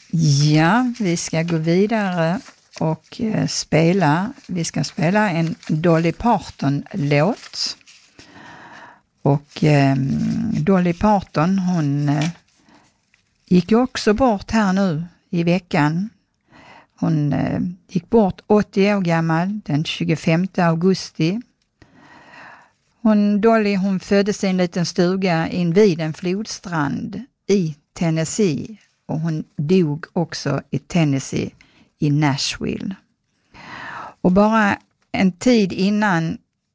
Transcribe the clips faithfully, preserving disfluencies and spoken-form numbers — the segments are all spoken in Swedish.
Ja, vi ska gå vidare och eh, spela. Vi ska spela en Dolly Parton-låt. Och eh, Dolly Parton, hon eh, gick också bort här nu i veckan. Hon eh, gick bort åttio år gammal den tjugofemte augusti. Hon, Dolly, hon föddes i en liten stuga invid en flodstrand i Tennessee. Och hon dog också i Tennessee i Nashville. Och bara en tid innan,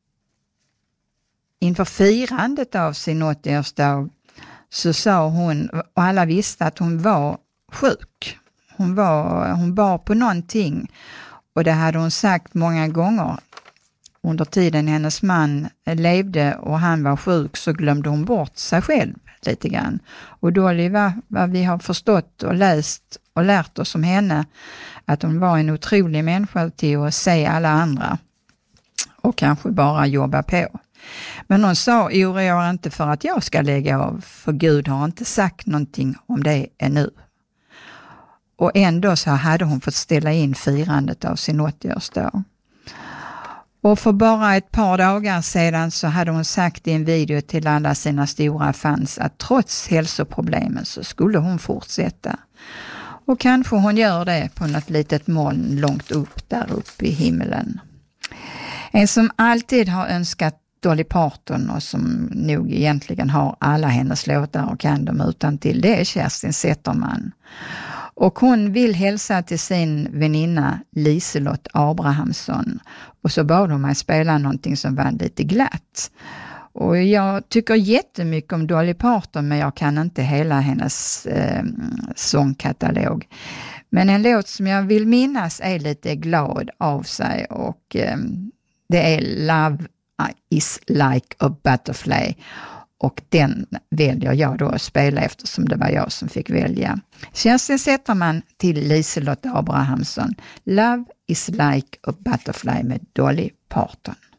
inför firandet av sin åttioårsdag, så sa hon, och alla visste att hon var sjuk. Hon var, hon bar på någonting, och det hade hon sagt många gånger. Under tiden hennes man levde och han var sjuk, så glömde hon bort sig själv lite grann. Och Dolly, vad, vad vi har förstått och läst och lärt oss om henne, att hon var en otrolig människa till att se alla andra och kanske bara jobba på. Men hon sa, oroa inte för att jag ska lägga av, för Gud har inte sagt någonting om det ännu. Och ändå så hade hon fått ställa in firandet av sin åttioårsdag. Och för bara ett par dagar sedan så hade hon sagt i en video till alla sina stora fans att trots hälsoproblemen så skulle hon fortsätta. Och kanske hon gör det på något litet moln långt upp där uppe i himlen. En som alltid har önskat Dolly Parton och som nog egentligen har alla hennes låtar och kan dem utan till, det är Kerstin Zetterman. Och hon vill hälsa till sin väninna Liselott Abrahamsson. Och så bad hon mig spela någonting som var lite glatt. Och jag tycker jättemycket om Dolly Parton, men jag kan inte hela hennes eh, sångkatalog. Men en låt som jag vill minnas är lite glad av sig, och eh, det är Love is like a butterfly. Och den väljer jag då att spela eftersom det var jag som fick välja. Kerstin Zetterman till Liselott Abrahamsson. Love is like a butterfly med Dolly Parton.